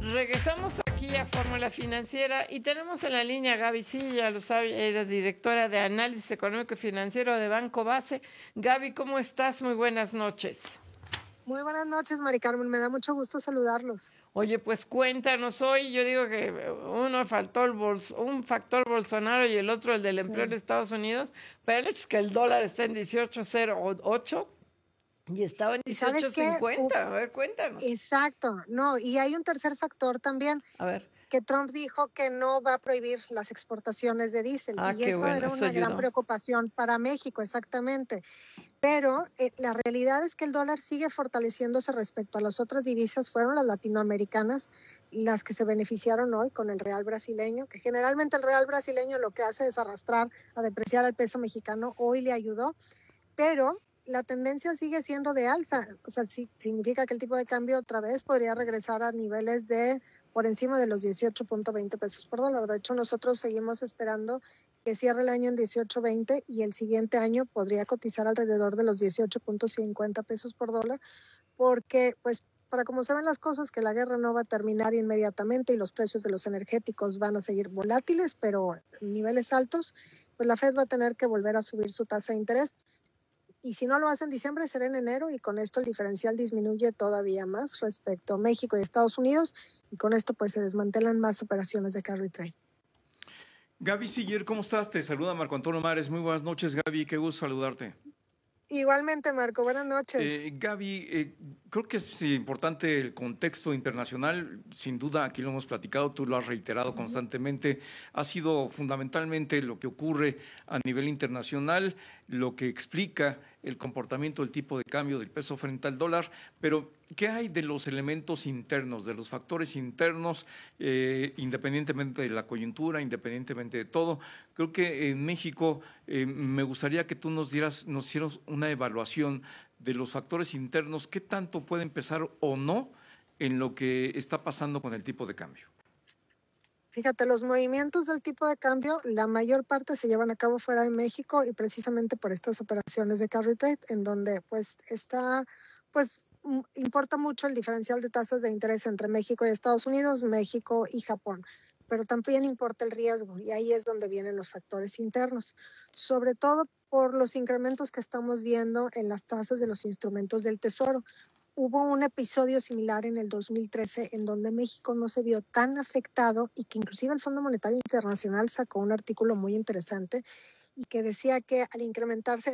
Regresamos aquí a Fórmula Financiera y tenemos en la línea a Gaby Silla, lo sabe, eres directora de Análisis Económico y Financiero de Banco Base. Gaby, ¿cómo estás? Muy buenas noches. Muy buenas noches, Mari Carmen, me da mucho gusto saludarlos. Oye, pues cuéntanos hoy, yo digo que uno faltó un factor Bolsonaro y el otro el del empleo en Estados Unidos, pero el hecho es que el dólar está en 18.08 y estaba en 18.50. A ver, cuéntanos. Exacto, no, y hay un tercer factor también. A ver. Que Trump dijo que no va a prohibir las exportaciones de diésel. Y eso bueno, era una gran preocupación para México, exactamente. Pero la realidad es que el dólar sigue fortaleciéndose respecto a las otras divisas. Fueron las latinoamericanas las que se beneficiaron hoy con el real brasileño, que generalmente el real brasileño lo que hace es arrastrar a depreciar al peso mexicano. Hoy le ayudó, pero la tendencia sigue siendo de alza. O sea, sí, significa que el tipo de cambio otra vez podría regresar a niveles de por encima de los 18.20 pesos por dólar. De hecho, nosotros seguimos esperando que cierre el año en 18.20 y el siguiente año podría cotizar alrededor de los 18.50 pesos por dólar, porque pues para como se ven las cosas, que la guerra no va a terminar inmediatamente y los precios de los energéticos van a seguir volátiles, pero en niveles altos, pues la Fed va a tener que volver a subir su tasa de interés. Y si no lo hace en diciembre, será en enero, y con esto el diferencial disminuye todavía más respecto a México y Estados Unidos, y con esto pues se desmantelan más operaciones de carry trade. Gaby Siller, ¿cómo estás? Te saluda Marco Antonio Mares. Muy buenas noches, Gaby, qué gusto saludarte. Igualmente, Marco, buenas noches. Gaby, creo que es importante el contexto internacional, sin duda aquí lo hemos platicado, tú lo has reiterado constantemente, ha sido fundamentalmente lo que ocurre a nivel internacional, lo que explica el comportamiento del tipo de cambio del peso frente al dólar, pero ¿qué hay de los elementos internos, de los factores internos, independientemente de la coyuntura, independientemente de todo? Creo que en México me gustaría que tú nos hicieras una evaluación de los factores internos, qué tanto puede empezar o no en lo que está pasando con el tipo de cambio. Fíjate, los movimientos del tipo de cambio, la mayor parte se llevan a cabo fuera de México y precisamente por estas operaciones de carry trade, en donde importa mucho el diferencial de tasas de interés entre México y Estados Unidos, México y Japón, pero también importa el riesgo, y ahí es donde vienen los factores internos, sobre todo por los incrementos que estamos viendo en las tasas de los instrumentos del Tesoro. Hubo un episodio similar en el 2013 en donde México no se vio tan afectado, y que inclusive el Fondo Monetario Internacional sacó un artículo muy interesante y que decía que al incrementarse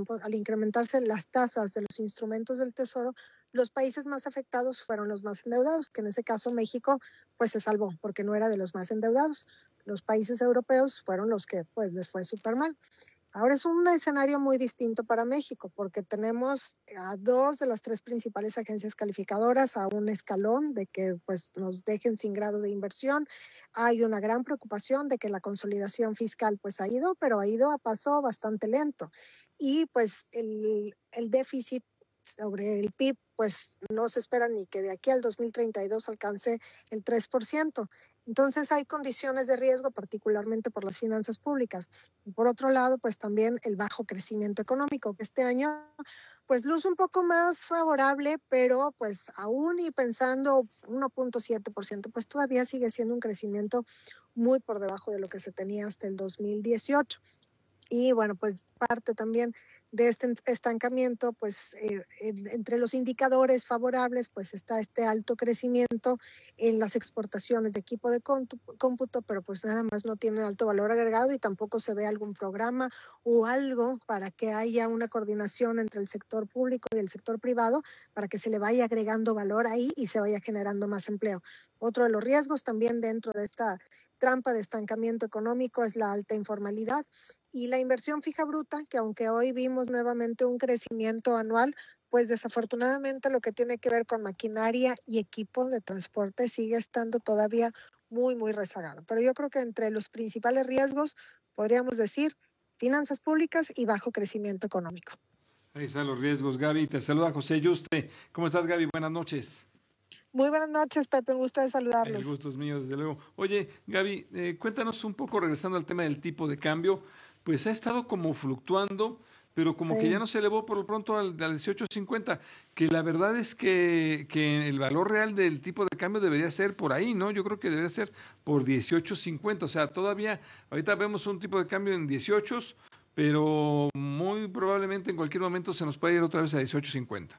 las tasas de los instrumentos del Tesoro, los países más afectados fueron los más endeudados, que en ese caso México pues se salvó porque no era de los más endeudados. Los países europeos fueron los que pues les fue súper mal. Ahora es un escenario muy distinto para México, porque tenemos a dos de las tres principales agencias calificadoras a un escalón de que pues nos dejen sin grado de inversión. Hay una gran preocupación de que la consolidación fiscal pues ha ido a paso bastante lento, y pues el déficit sobre el PIB pues no se espera ni que de aquí al 2032 alcance el 3%. Entonces hay condiciones de riesgo, particularmente por las finanzas públicas. Y por otro lado, pues también el bajo crecimiento económico, que este año pues luce un poco más favorable, pero pues aún y pensando 1.7%, pues todavía sigue siendo un crecimiento muy por debajo de lo que se tenía hasta el 2018. Y bueno, pues parte también de este estancamiento, pues entre los indicadores favorables, pues está este alto crecimiento en las exportaciones de equipo de cómputo, pero pues nada más no tienen alto valor agregado, y tampoco se ve algún programa o algo para que haya una coordinación entre el sector público y el sector privado, para que se le vaya agregando valor ahí y se vaya generando más empleo. Otro de los riesgos también dentro de esta trampa de estancamiento económico es la alta informalidad y la inversión fija bruta, que aunque hoy vimos nuevamente un crecimiento anual, pues desafortunadamente lo que tiene que ver con maquinaria y equipo de transporte sigue estando todavía muy, muy rezagado. Pero yo creo que entre los principales riesgos podríamos decir finanzas públicas y bajo crecimiento económico. Ahí están los riesgos, Gaby. Te saluda José Yuste. ¿Cómo estás, Gaby? Buenas noches. Muy buenas noches, Pepe, un gusto de saludarlos. El gusto es mío, desde luego. Oye, Gaby, cuéntanos un poco, regresando al tema del tipo de cambio, pues ha estado como fluctuando pero como que ya no se elevó por lo pronto al 18.50, que la verdad es que el valor real del tipo de cambio debería ser por ahí, ¿no? Yo creo que debería ser por 18.50, o sea, todavía, ahorita vemos un tipo de cambio en 18, pero muy probablemente en cualquier momento se nos puede ir otra vez a 18.50.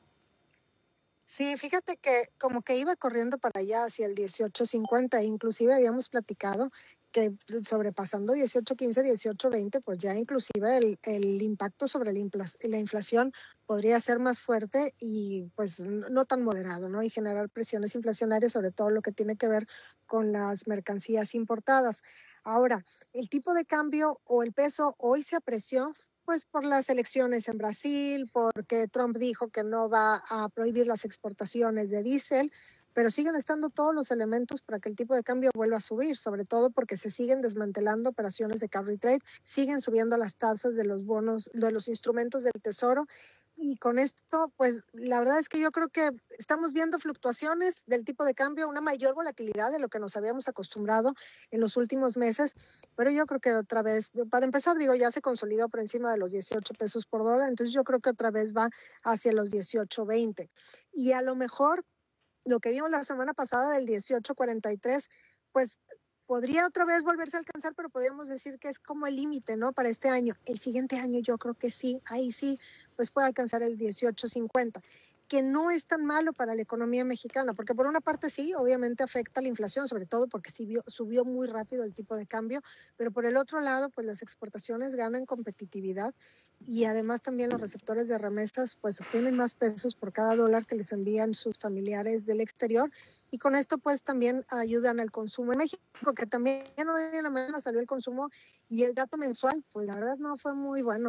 Sí, fíjate que como que iba corriendo para allá hacia el 18.50, inclusive habíamos platicado que sobrepasando 18.15, 18.20, pues ya inclusive el impacto sobre la inflación podría ser más fuerte y pues no tan moderado, ¿no? Y generar presiones inflacionarias, sobre todo lo que tiene que ver con las mercancías importadas. Ahora, el tipo de cambio o el peso hoy se apreció pues por las elecciones en Brasil, porque Trump dijo que no va a prohibir las exportaciones de diésel, pero siguen estando todos los elementos para que el tipo de cambio vuelva a subir, sobre todo porque se siguen desmantelando operaciones de carry trade, siguen subiendo las tasas de los bonos, de los instrumentos del tesoro. Y con esto, pues la verdad es que yo creo que estamos viendo fluctuaciones del tipo de cambio, una mayor volatilidad de lo que nos habíamos acostumbrado en los últimos meses, pero yo creo que otra vez, para empezar, digo, ya se consolidó por encima de los 18 pesos por dólar, entonces yo creo que otra vez va hacia los 18.20. Y a lo mejor lo que vimos la semana pasada del 18.43, pues podría otra vez volverse a alcanzar, pero podríamos decir que es como el límite, ¿no? Para este año. El siguiente año yo creo que sí, ahí sí, pues puede alcanzar el 18.50, que no es tan malo para la economía mexicana, porque por una parte sí, obviamente afecta la inflación, sobre todo porque subió muy rápido el tipo de cambio, pero por el otro lado, pues las exportaciones ganan competitividad y además también los receptores de remesas pues obtienen más pesos por cada dólar que les envían sus familiares del exterior y con esto pues también ayudan al consumo en México, que también hoy en la mañana salió el consumo y el dato mensual, pues la verdad no fue muy bueno,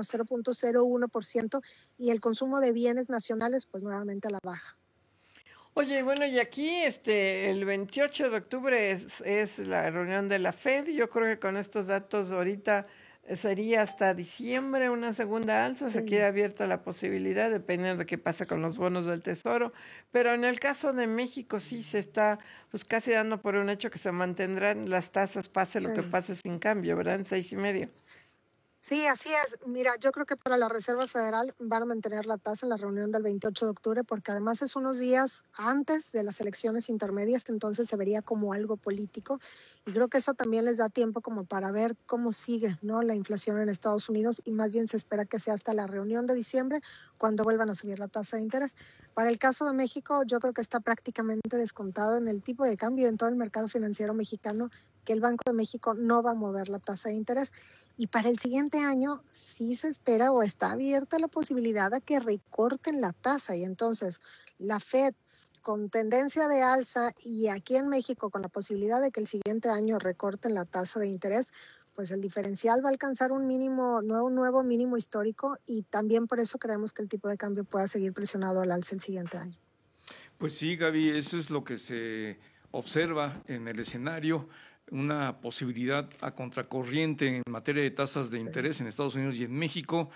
0.01%, y el consumo de bienes nacionales pues nuevamente a la baja. Oye, bueno, y aquí el 28 de octubre es la reunión de la Fed. Yo creo que con estos datos ahorita sería hasta diciembre una segunda alza. Se queda abierta la posibilidad, dependiendo de qué pasa con los bonos del Tesoro. Pero en el caso de México sí se está pues casi dando por un hecho que se mantendrán las tasas, pase lo que pase sin cambio, ¿verdad? En 6.5. Sí, así es. Mira, yo creo que para la Reserva Federal van a mantener la tasa en la reunión del 28 de octubre porque además es unos días antes de las elecciones intermedias, entonces se vería como algo político y creo que eso también les da tiempo como para ver cómo sigue, ¿no? La inflación en Estados Unidos y más bien se espera que sea hasta la reunión de diciembre cuando vuelvan a subir la tasa de interés. Para el caso de México, yo creo que está prácticamente descontado en el tipo de cambio en todo el mercado financiero mexicano que el Banco de México no va a mover la tasa de interés. Y para el siguiente año sí se espera o está abierta la posibilidad de que recorten la tasa y entonces la Fed con tendencia de alza y aquí en México con la posibilidad de que el siguiente año recorten la tasa de interés, pues el diferencial va a alcanzar un nuevo mínimo histórico y también por eso creemos que el tipo de cambio pueda seguir presionado al alza el siguiente año. Pues sí, Gaby, eso es lo que se observa en el escenario, una posibilidad a contracorriente en materia de tasas de interés en Estados Unidos y en México.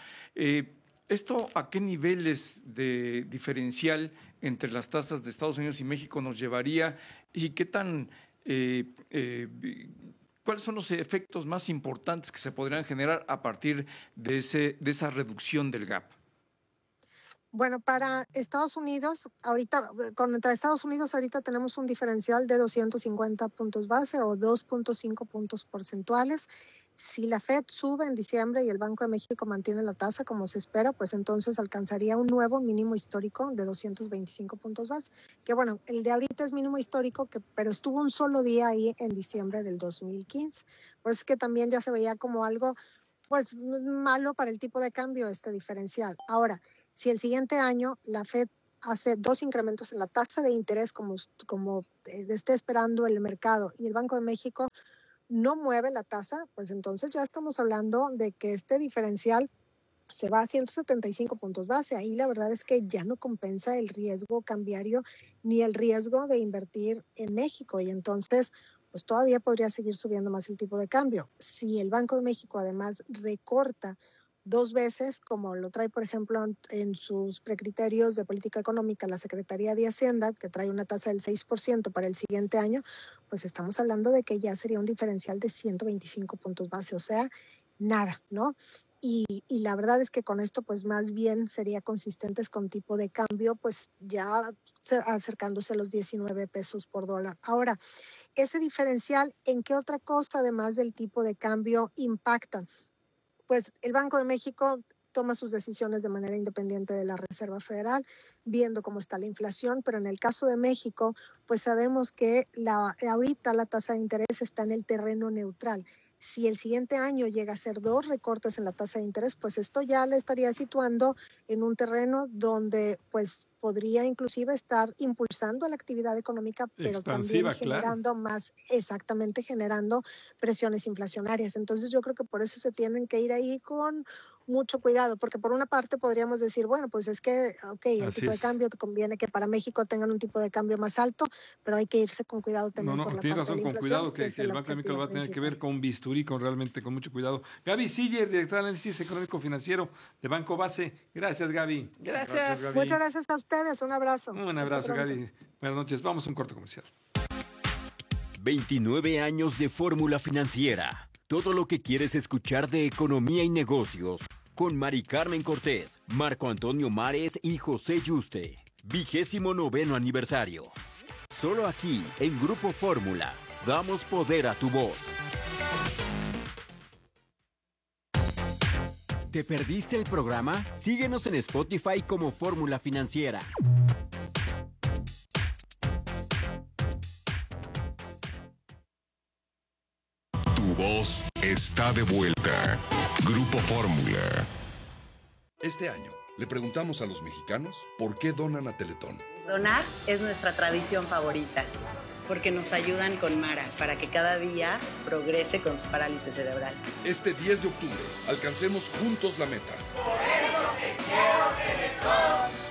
¿Esto a qué niveles de diferencial entre las tasas de Estados Unidos y México nos llevaría y qué tan cuáles son los efectos más importantes que se podrían generar a partir de esa reducción del gap? Bueno, para Estados Unidos, contra Estados Unidos ahorita tenemos un diferencial de 250 puntos base o 2.5 puntos porcentuales. Si la Fed sube en diciembre y el Banco de México mantiene la tasa como se espera, pues entonces alcanzaría un nuevo mínimo histórico de 225 puntos base. Que bueno, el de ahorita es mínimo histórico, pero estuvo un solo día ahí en diciembre del 2015. Por eso es que también ya se veía como algo pues malo para el tipo de cambio este diferencial. Ahora, si el siguiente año la Fed hace 2 incrementos en la tasa de interés como esté esperando el mercado y el Banco de México no mueve la tasa, pues entonces ya estamos hablando de que este diferencial se va a 175 puntos base. Ahí la verdad es que ya no compensa el riesgo cambiario ni el riesgo de invertir en México y entonces pues todavía podría seguir subiendo más el tipo de cambio. Si el Banco de México además recorta 2 veces, como lo trae, por ejemplo, en sus precriterios de política económica la Secretaría de Hacienda, que trae una tasa del 6% para el siguiente año, pues estamos hablando de que ya sería un diferencial de 125 puntos base, o sea, nada, ¿no? Y la verdad es que con esto pues más bien sería consistentes con tipo de cambio pues ya acercándose a los 19 pesos por dólar. Ahora, ese diferencial, ¿en qué otra cosa además del tipo de cambio impacta? Pues el Banco de México toma sus decisiones de manera independiente de la Reserva Federal, viendo cómo está la inflación, pero en el caso de México, pues sabemos que ahorita la tasa de interés está en el terreno neutral. Si el siguiente año llega a ser 2 recortes en la tasa de interés, pues esto ya le estaría situando en un terreno donde pues podría inclusive estar impulsando la actividad económica, pero expansiva, también generando más, exactamente, generando presiones inflacionarias. Entonces yo creo que por eso se tienen que ir ahí con mucho cuidado, porque por una parte podríamos decir, bueno, pues es que, el tipo de cambio te conviene que para México tengan un tipo de cambio más alto, pero hay que irse con cuidado también por la tiene parte razón, de la con inflación, cuidado, que el Banco de México lo va a tener que ver con bisturí, realmente con mucho cuidado. Gaby Siller, directora de Análisis Económico Financiero de Banco Base. Gracias, Gaby. Gracias. Gaby. Muchas gracias a ustedes, un abrazo. Un abrazo, Gaby. Buenas noches, vamos a un corto comercial. 29 años de Fórmula Financiera. Todo lo que quieres escuchar de economía y negocios. Con Mari Carmen Cortés, Marco Antonio Mares y José Yuste. 29º aniversario. Solo aquí, en Grupo Fórmula, damos poder a tu voz. ¿Te perdiste el programa? Síguenos en Spotify como Fórmula Financiera. Tu voz está de vuelta. Grupo Fórmula. Este año le preguntamos a los mexicanos por qué donan a Teletón. Donar es nuestra tradición favorita, porque nos ayudan con Mara para que cada día progrese con su parálisis cerebral. Este 10 de octubre, alcancemos juntos la meta. Por eso te quiero, Teletón.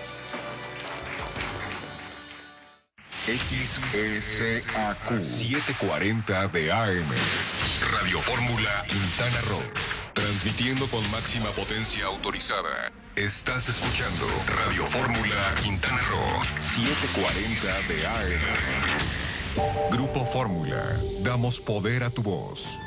XECAQ 740 de AM. Radio Fórmula Quintana Roo. Transmitiendo con máxima potencia autorizada. Estás escuchando Radio Fórmula Quintana Roo 740 de AM. Grupo Fórmula. Damos poder a tu voz.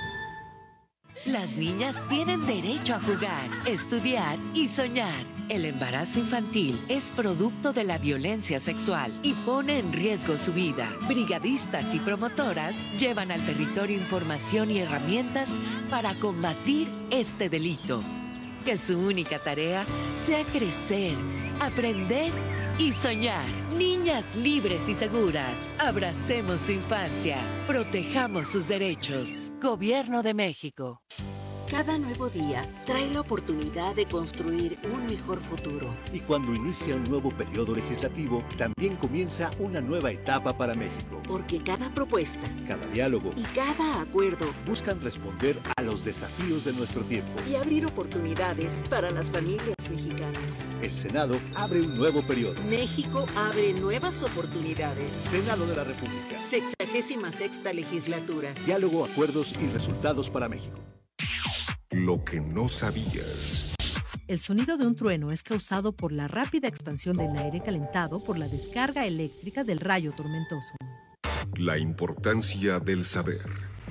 Las niñas tienen derecho a jugar, estudiar y soñar. El embarazo infantil es producto de la violencia sexual y pone en riesgo su vida. Brigadistas y promotoras llevan al territorio información y herramientas para combatir este delito. Que su única tarea sea crecer, aprender y soñar. Niñas libres y seguras. Abracemos su infancia. Protejamos sus derechos. Gobierno de México. Cada nuevo día trae la oportunidad de construir un mejor futuro. Y cuando inicia un nuevo periodo legislativo, también comienza una nueva etapa para México. Porque cada propuesta, cada diálogo y cada acuerdo buscan responder a los desafíos de nuestro tiempo y abrir oportunidades para las familias mexicanas. El Senado abre un nuevo periodo. México abre nuevas oportunidades. Senado de la República. 66ª legislatura. Diálogo, acuerdos y resultados para México. Lo que no sabías. El sonido de un trueno es causado por la rápida expansión del aire calentado por la descarga eléctrica del rayo tormentoso. La importancia del saber.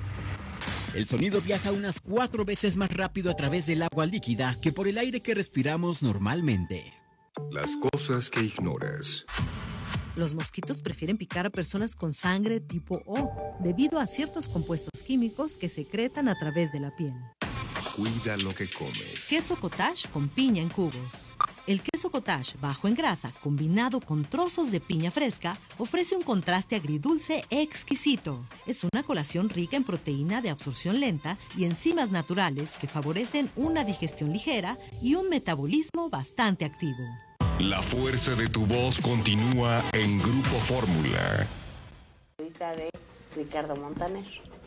El sonido viaja unas 4 veces más rápido a través del agua líquida que por el aire que respiramos normalmente. Las cosas que ignoras. Los mosquitos prefieren picar a personas con sangre tipo O, debido a ciertos compuestos químicos que secretan a través de la piel. Cuida lo que comes. Queso cottage con piña en cubos. El queso cottage bajo en grasa, combinado con trozos de piña fresca, ofrece un contraste agridulce exquisito. Es una colación rica en proteína de absorción lenta y enzimas naturales que favorecen una digestión ligera y un metabolismo bastante activo. La fuerza de tu voz continúa en Grupo Fórmula. Entrevista de Ricardo Montaner,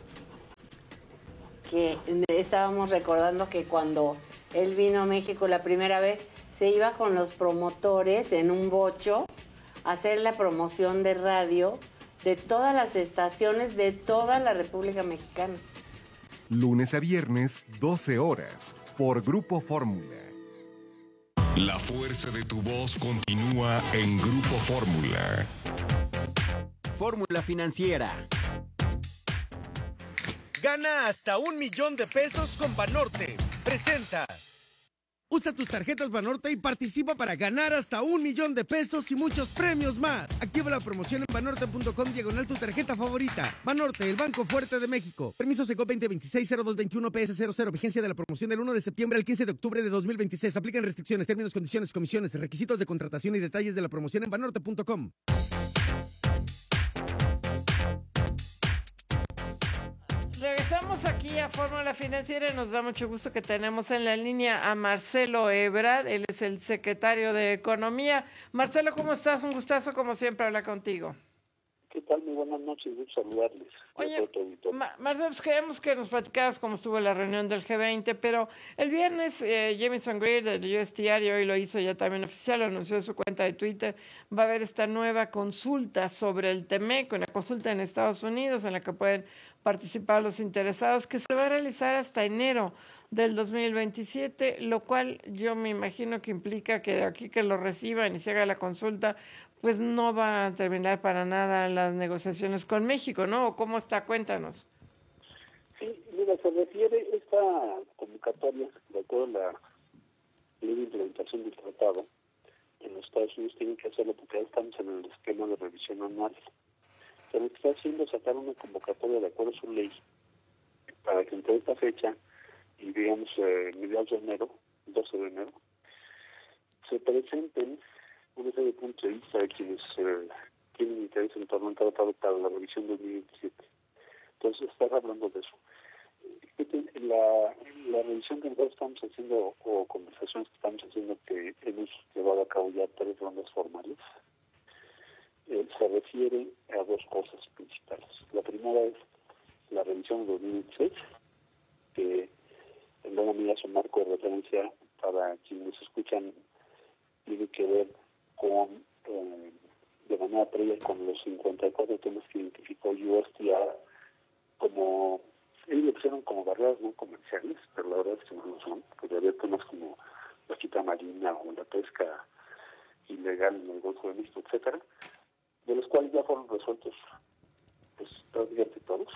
que estábamos recordando que cuando él vino a México la primera vez, se iba con los promotores en un bocho a hacer la promoción de radio de todas las estaciones de toda la República Mexicana. Lunes a viernes, 12 horas, por Grupo Fórmula. La fuerza de tu voz continúa en Grupo Fórmula. Fórmula Financiera. Gana hasta $1,000,000 con Banorte. Presenta. Usa tus tarjetas Banorte y participa para ganar hasta 1 millón de pesos y muchos premios más. Activa la promoción en banorte.com/tu tarjeta favorita. Banorte, el banco fuerte de México. Permiso Secop 2026-0221 PS00. Vigencia de la promoción del 1 de septiembre al 15 de octubre de 2026. Aplican restricciones, términos, condiciones, comisiones, requisitos de contratación y detalles de la promoción en banorte.com. Regresamos aquí a Fórmula Financiera y nos da mucho gusto que tenemos en la línea a Marcelo Ebrard. Él es el secretario de Economía. Marcelo, ¿cómo estás? Un gustazo, como siempre, hablar contigo. ¿Qué tal? Muy buenas noches, gusto saludarles. Oye, Marcelo, pues queremos que nos platicaras cómo estuvo la reunión del G20, pero el viernes Jamieson Greer del USTR, y hoy lo hizo ya también oficial, lo anunció en su cuenta de Twitter, va a haber esta nueva consulta sobre el TEMEC, una consulta en Estados Unidos en la que pueden participar los interesados, que se va a realizar hasta enero del 2027, lo cual yo me imagino que implica que de aquí que lo reciban y se haga la consulta, pues no van a terminar para nada las negociaciones con México, ¿no? ¿O cómo está? Cuéntanos. Sí, mira, se refiere esta convocatoria, de acuerdo a la ley de implementación del tratado, en los Estados Unidos tienen que hacerlo porque ya estamos en el esquema de revisión anual. Pero lo que está haciendo es sacar una convocatoria de acuerdo a su ley para que entre esta fecha y digamos mediados de enero, 12 de enero, se presenten una serie de puntos de vista de quienes tienen interés en torno al tratado para la revisión 2027. Entonces, estás hablando de eso. La revisión que nosotros estamos haciendo, o conversaciones que estamos haciendo, que hemos llevado a cabo ya 3 rondas formales, se refiere a 2 cosas principales. La primera es la revisión de 2026, que en buena medida es un marco de referencia para quienes escuchan, tiene que ver con, de manera previa, con los 54 temas que identificó USTR como, ellos lo pusieron como barreras no comerciales, pero la verdad es que no lo son, porque había temas como la quita marina o la pesca ilegal en el Golfo de México, etcétera, de los cuales ya fueron resueltos pues prácticamente todos.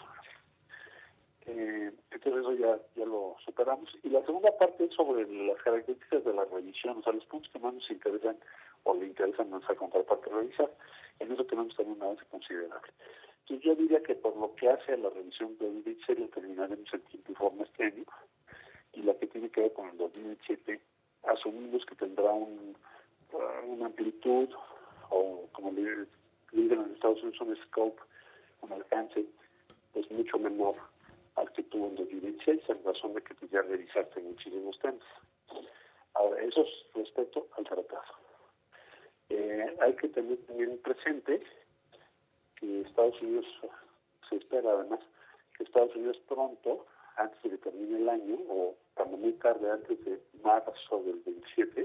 Entonces eso ya lo superamos. Y la segunda parte es sobre las características de la revisión, o sea, los puntos que más nos interesan o le interesan a nuestra contraparte revisar. En eso tenemos también un avance considerable. Entonces yo diría que por lo que hace a la revisión del 2026 la terminaremos en tiempo y forma este año, y la que tiene que ver con el 2027 asumimos que tendrá una amplitud, o como le dicen en Estados Unidos, un scope, un alcance pues mucho menor al que tuvo en 2026, en razón de que ya revisaste muchísimos temas. Ahora, eso es respecto al tratado. Hay que tener también presente que Estados Unidos, se espera además que Estados Unidos pronto, antes de que termine el año, o cuando muy tarde, antes de marzo del 27,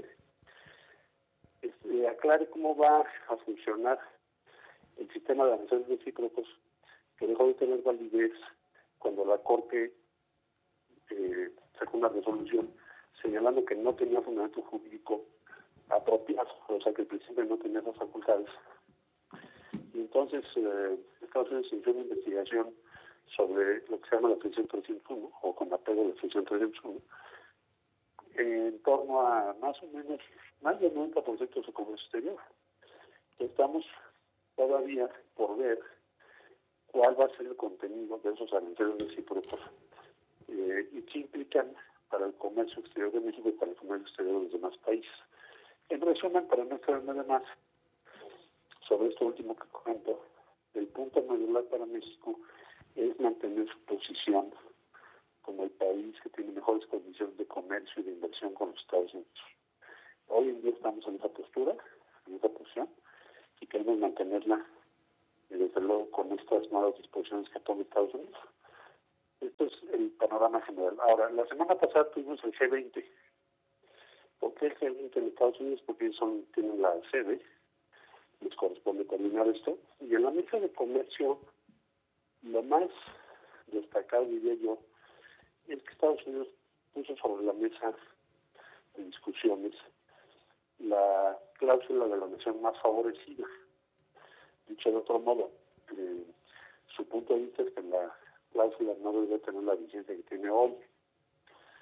aclare cómo va a funcionar el sistema de aranceles recíprocos, que dejó de tener validez cuando la Corte sacó una resolución señalando que no tenía fundamento jurídico apropiado, o sea que el presidente no tenía esas facultades. Y entonces Estados Unidos inició una investigación sobre lo que se llama la sección 301, o con apego a la sección 301, en torno a más o menos más del 90% de su comercio exterior. Estamos todavía por ver cuál va a ser el contenido de esos aranceles recíprocos y qué implican para el comercio exterior de México y para el comercio exterior de los demás países. En resumen, para no estar nada más sobre esto último que comento, el punto medular para México es mantener su posición como el país que tiene mejores condiciones de comercio y de inversión con los Estados Unidos. Hoy en día estamos en esa postura, en esa posición, y queremos mantenerla, y desde luego con estas nuevas disposiciones que toma Estados Unidos. Esto es el panorama general. Ahora, la semana pasada tuvimos el G20. ¿Por qué el G20 en Estados Unidos? Porque ellos tienen la sede, les corresponde terminar esto. Y en la mesa de comercio, lo más destacado, diría yo, es que Estados Unidos puso sobre la mesa de discusiones la cláusula de la nación más favorecida. Dicho de otro modo, su punto de vista es que la cláusula no debe tener la vigencia que tiene hoy.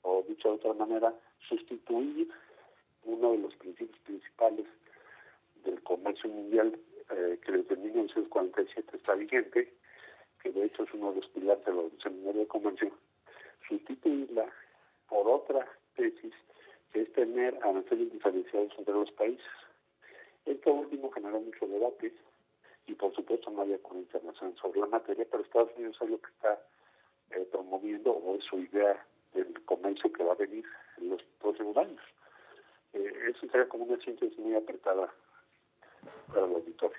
o dicho de otra manera, sustituir uno de los principios principales del comercio mundial que desde 1947 está vigente, que de hecho es uno de los pilares de la Organización Mundial de Comercio, sustituirla por otra tesis que es tener aranceles diferenciados entre los países. Esto último generó mucho debate y por supuesto no había acuerdo internacional sobre la materia, pero Estados Unidos es lo que está promoviendo o es su idea del comercio que va a venir en los próximos años. Eso sería como una síntesis muy apretada para el auditorio.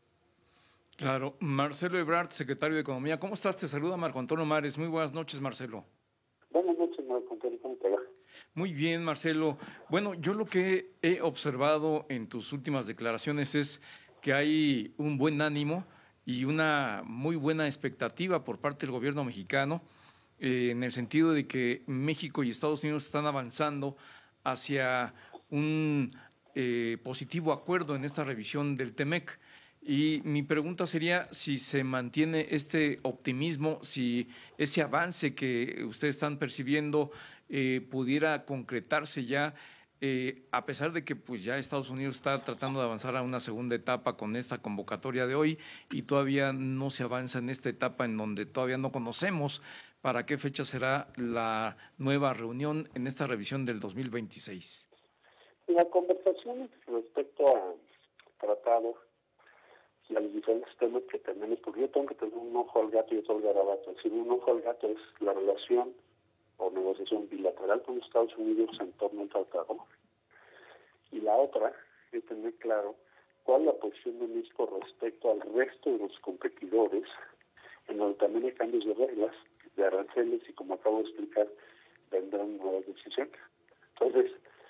Claro. Marcelo Ebrard, secretario de Economía. ¿Cómo estás? Te saluda Marco Antonio Mares. Muy buenas noches, Marcelo. Buenas noches, Marco Antonio. ¿Cómo te va? Muy bien, Marcelo. Bueno, yo lo que he observado en tus últimas declaraciones es que hay un buen ánimo y una muy buena expectativa por parte del gobierno mexicano en el sentido de que México y Estados Unidos están avanzando hacia un positivo acuerdo en esta revisión del TEMEC. Y mi pregunta sería si se mantiene este optimismo, si ese avance que ustedes están percibiendo pudiera concretarse ya, a pesar de que pues ya Estados Unidos está tratando de avanzar a una segunda etapa con esta convocatoria de hoy y todavía no se avanza en esta etapa en donde todavía no conocemos para qué fecha será la nueva reunión en esta revisión del 2026. La conversación respecto al tratado y a los diferentes temas que tenemos, porque yo tengo que tener un ojo al gato y otro al garabato. Es decir, un ojo al gato es la relación o negociación bilateral con los Estados Unidos en torno al tratado. Y la otra es tener claro cuál es la posición de México respecto al resto de los competidores, en donde también hay cambios de reglas, de aranceles, y como acabo de explicar, vendrán nuevas decisiones. Entonces,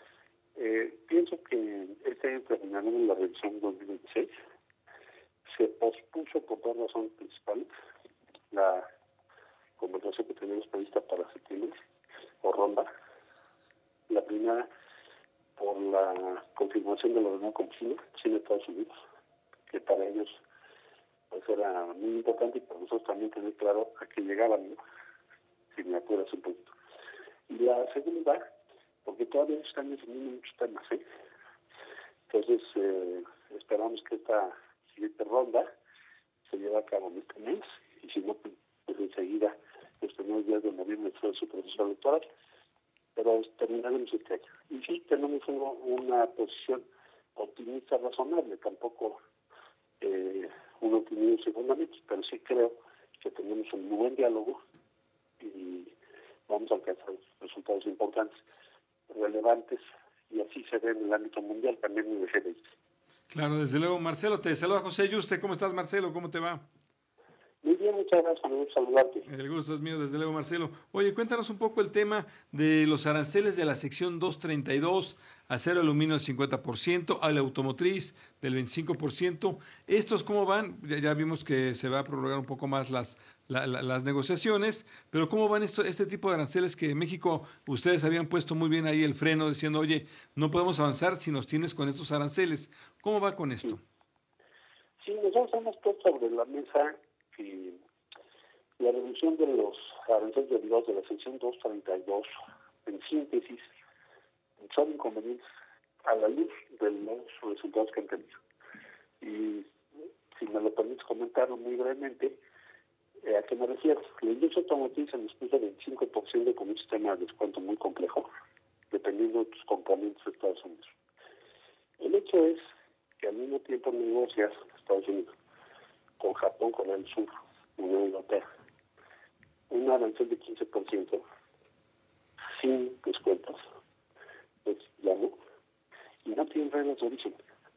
pienso que este año terminaremos la revisión 2026. Se pospuso por dos razones principales. La conversación que tenemos prevista para septiembre, o ronda. La primera, por la confirmación de la reunión con China de Estados Unidos, que para ellos pues era muy importante y para nosotros también tener claro a qué llegaban, ¿no? Si me apuras un poquito. Y la segunda, porque todavía están definiendo muchos temas, ¿eh? Entonces, esperamos que esta siguiente ronda se lleve a cabo en este mes, y si no, pues enseguida, los primeros días de noviembre, fue su proceso electoral, pero terminaremos este año. Y sí, tenemos una posición optimista razonable, tampoco un optimismo sin fundamentos, pero sí creo que tenemos un buen diálogo y vamos a alcanzar resultados importantes, relevantes, y así se ve en el ámbito mundial, también en el G20. Claro, desde luego. Marcelo, te saluda José Yuste. ¿Cómo estás, Marcelo? ¿Cómo te va? Muy bien, muchas gracias por saludarte. El gusto es mío, desde luego, Marcelo. Oye, cuéntanos un poco el tema de los aranceles de la sección 232, acero aluminio al 50%, a la automotriz del 25%. ¿Estos cómo van? Ya vimos que se va a prorrogar un poco más las negociaciones, pero ¿cómo van este tipo de aranceles que en México ustedes habían puesto muy bien ahí el freno diciendo, oye, no podemos avanzar si nos tienes con estos aranceles? ¿Cómo va con esto? Sí, nosotros hemos puesto sobre la mesa que la reducción de los aranceles derivados de la sección 232, en síntesis, son inconvenientes a la luz de los resultados que han tenido. Y si me lo permites comentarlo muy brevemente, ¿a qué me refiero? La industria automotriz se nos puso 25% con un sistema de descuento muy complejo, dependiendo de tus componentes de Estados Unidos. El hecho es que al mismo tiempo negocias Estados Unidos con Japón, Corea del Sur, Unión Europea, un arancel de 15% sin descuentos, pues ya no, y no tienen reglas de origen.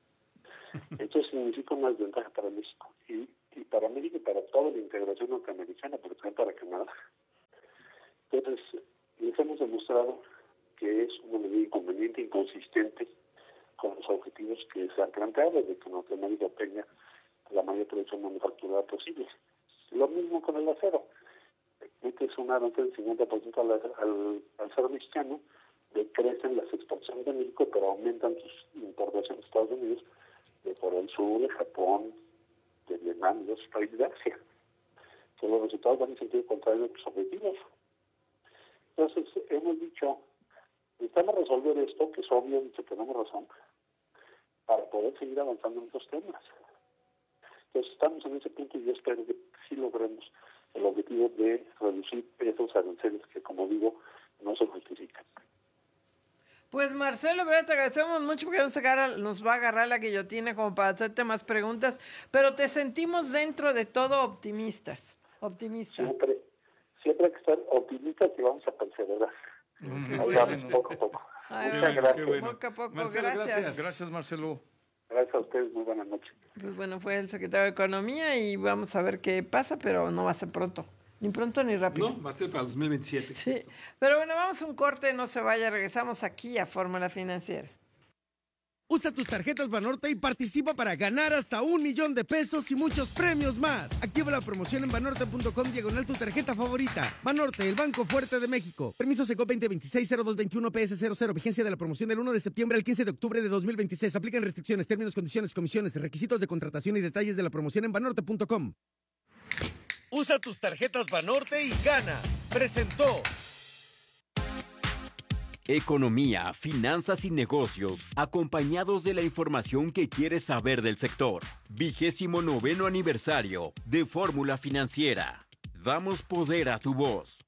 Esto significa una desventaja para México, y para México y para toda la integración norteamericana, pero también para Canadá. Entonces, les hemos demostrado que es una medida inconveniente, inconsistente con los objetivos que se han planteado de que Norteamérica tenga la mayor producción manufacturera posible. Lo mismo con el acero. Este es un arancel del 50% al acero mexicano, decrecen las exportaciones de México, pero aumentan sus importaciones de Estados Unidos, de Corea del Sur, de Japón, de Vietnam y de otros países de Asia. Entonces, los resultados van en sentido contrario a sus objetivos. Entonces, hemos dicho, necesitamos resolver esto, que es obvio y que tenemos razón, para poder seguir avanzando en estos temas. Entonces, estamos en ese punto y yo espero que sí logremos el objetivo de reducir esos aranceles que, como digo, no se justifican. Pues Marcelo, ¿verdad? Te agradecemos mucho porque nos va a agarrar la guillotina como para hacerte más preguntas, pero te sentimos dentro de todo optimistas. Siempre hay que estar optimistas y vamos a perseverar. Poco a poco. Muchas gracias. Poco a poco, Marcelo, gracias. Gracias, Marcelo. Gracias a ustedes, muy buenas noches. Pues bueno, fue el secretario de Economía y vamos a ver qué pasa, pero no va a ser pronto. Ni pronto ni rápido. No, va a ser para 2027. Sí, pero bueno, vamos a un corte, no se vaya, regresamos aquí a Fórmula Financiera. Usa tus tarjetas Banorte y participa para ganar hasta $1,000,000 y muchos premios más. Activa la promoción en banorte.com / tu tarjeta favorita. Banorte, el Banco Fuerte de México. Permiso SECO 2026-0221 PS00. Vigencia de la promoción del 1 de septiembre al 15 de octubre de 2026. Aplican restricciones, términos, condiciones, comisiones, requisitos de contratación y detalles de la promoción en banorte.com. Usa tus tarjetas Banorte y gana. Presentó Economía, finanzas y negocios, acompañados de la información que quieres saber del sector. 29º aniversario de Fórmula Financiera. Damos poder a tu voz.